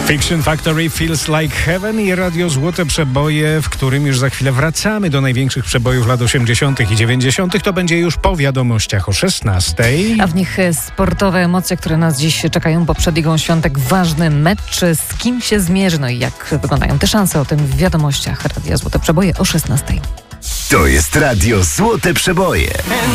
Fiction Factory, Feels Like Heaven i Radio Złote Przeboje, w którym już za chwilę wracamy do największych przebojów lat 80. i 90. To będzie już po wiadomościach o 16. A w nich sportowe emocje, które nas dziś czekają po przedligą świątek. Ważny mecz, z kim się zmierzy, no i jak wyglądają te szanse, o tym w wiadomościach Radia Złote Przeboje o 16. To jest Radio Złote Przeboje.